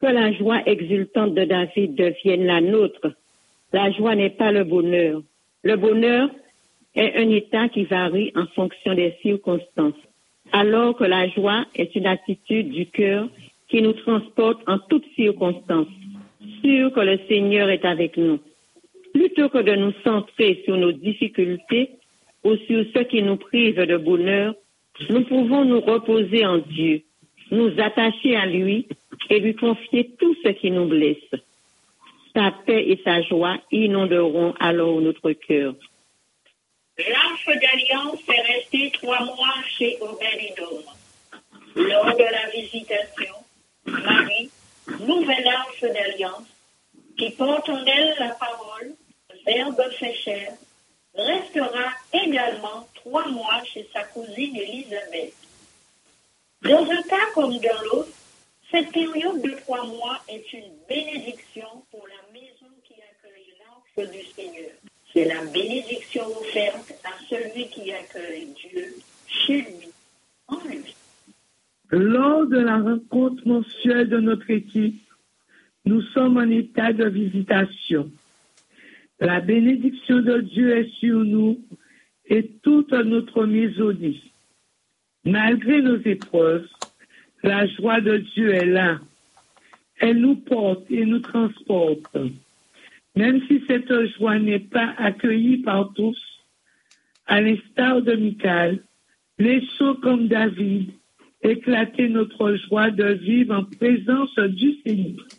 Que la joie exultante de David devienne la nôtre. La joie n'est pas le bonheur. Le bonheur est un état qui varie en fonction des circonstances, alors que la joie est une attitude du cœur qui nous transporte en toutes circonstances, sûr que le Seigneur est avec nous. Plutôt que de nous centrer sur nos difficultés ou sur ce qui nous prive de bonheur, nous pouvons nous reposer en Dieu, nous attacher à lui et lui confier tout ce qui nous blesse. Sa paix et sa joie inonderont alors notre cœur. L'arche d'alliance est restée 3 mois chez Obed-Édom. Lors de la visitation, Marie, nouvelle arche d'alliance, qui porte en elle la parole, Verbe fait chair, restera également 3 mois chez sa cousine Élisabeth. Dans un cas comme dans l'autre, cette période de 3 mois est une bénédiction pour la maison qui accueille l'arche du Seigneur. C'est la bénédiction offerte à celui qui accueille Dieu chez lui, en lui. Lors de la rencontre mensuelle de notre équipe, nous sommes en état de visitation. La bénédiction de Dieu est sur nous et toute notre maisonnée. Malgré nos épreuves, la joie de Dieu est là. Elle nous porte et nous transporte. Même si cette joie n'est pas accueillie par tous, à l'instar de Michal, laissons comme David éclater notre joie de vivre en présence du Seigneur.